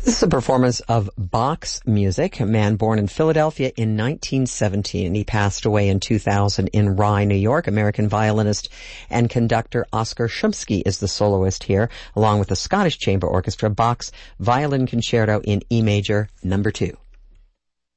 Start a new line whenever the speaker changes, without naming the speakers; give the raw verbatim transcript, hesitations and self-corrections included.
This is a performance of Bach's music, a man born in Philadelphia in nineteen seventeen. He passed away in two thousand in Rye, New York. American violinist and conductor Oskar Shumsky is the soloist here, along with the Scottish Chamber Orchestra. Bach's Violin Concerto in E major, number two.